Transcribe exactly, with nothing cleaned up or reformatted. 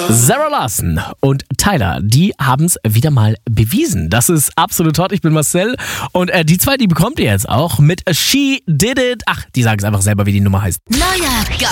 Zara Larsson und Tyler, die haben es wieder mal bewiesen. Das ist absolut hot. Ich bin Marcel und äh, die zwei, die bekommt ihr jetzt auch mit She Did It. Ach, die sagen es einfach selber, wie die Nummer heißt. Neuer